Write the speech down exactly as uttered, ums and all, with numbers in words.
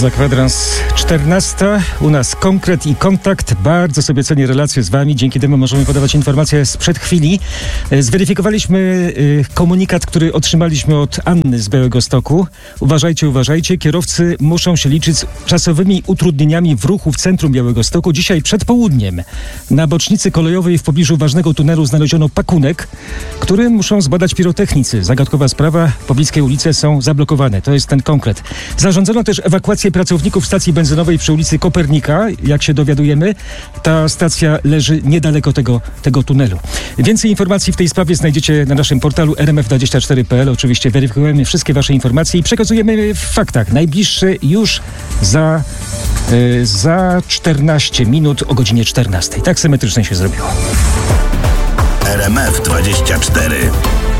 Za kwadrans czternasta. U nas konkret i kontakt. Bardzo sobie cenię relacje z wami. Dzięki temu możemy podawać informacje sprzed chwili. Zweryfikowaliśmy komunikat, który otrzymaliśmy od Anny z Białegostoku. Uważajcie, uważajcie. Kierowcy muszą się liczyć z czasowymi utrudnieniami w ruchu w centrum Białegostoku. Dzisiaj przed południem na bocznicy kolejowej w pobliżu ważnego tunelu znaleziono pakunek, który muszą zbadać pirotechnicy. Zagadkowa sprawa. Pobliskie ulice są zablokowane. To jest ten konkret. Zarządzono też ewakuację pracowników stacji benzynowej przy ulicy Kopernika. Jak się dowiadujemy, ta stacja leży niedaleko tego, tego tunelu. Więcej informacji w tej sprawie znajdziecie na naszym portalu r m f dwadzieścia cztery kropka p l. Oczywiście weryfikujemy wszystkie wasze informacje i przekazujemy w faktach. Najbliższe już za, yy, za czternaście minut o godzinie czternastej. Tak symetrycznie się zrobiło. R M F dwadzieścia cztery.